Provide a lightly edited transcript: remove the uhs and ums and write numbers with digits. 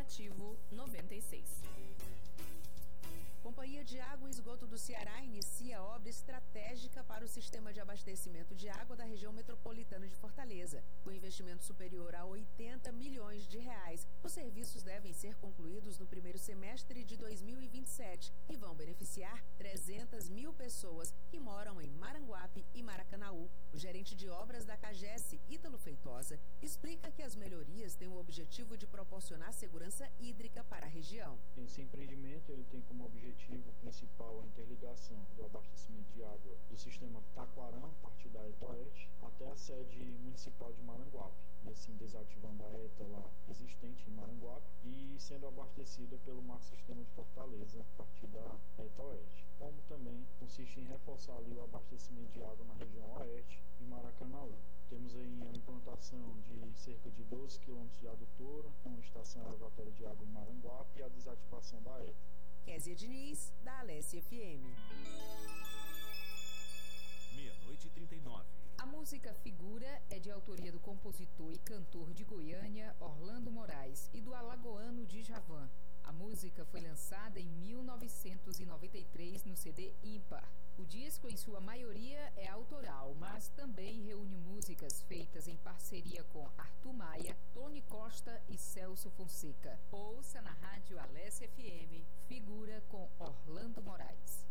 aplicativo 96. Companhia de Água e Esgoto do Ceará inicia obra estratégica para o sistema de abastecimento de água da região metropolitana de Fortaleza. Com investimento superior a 80 milhões de reais, os serviços devem ser concluídos no primeiro semestre de 2027 e vão beneficiar 300 mil pessoas que moram em Maranguape e Maracanaú. O gerente de obras da CAGES, Ítalo Feitosa, explica que as melhorias têm o objetivo de proporcionar segurança hídrica para a região. Esse empreendimento ele tem como objetivo principal a interligação do abastecimento de água do sistema Taquarão, a partir da ETA Oeste, até a sede municipal de Maranguape, e assim desativando a ETA lá existente em Maranguape e sendo abastecida pelo macrosistema de Fortaleza, a partir da ETA Oeste. Como também consiste em reforçar ali o abastecimento de água na região Oeste e Maracanaú. Temos aí a implantação de cerca de 12 quilômetros de adutora, com estação elevatória de água em Maranguape e a desativação da ETA. Kézia Diniz, da Alesse FM. 00:39. A música Figura é de autoria do compositor e cantor de Goiânia, Orlando Moraes, e do alagoano Djavan. A música foi lançada em 1993 no CD Ímpar. O disco, em sua maioria, é autoral, mas também reúne músicas feitas em parceria com Arthur Maia, Tony Costa e Celso Fonseca. Ouça na rádio Alesse FM, Figura com Orlando Moraes.